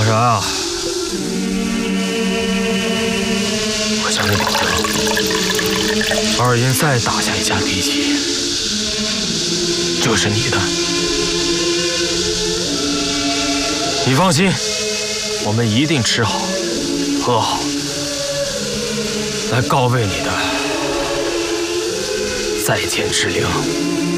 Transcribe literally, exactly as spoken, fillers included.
啥啊？我向你保证，二阴再打下一架敌机，就是你的。你放心，我们一定吃好、喝好，来告慰你的再见之灵。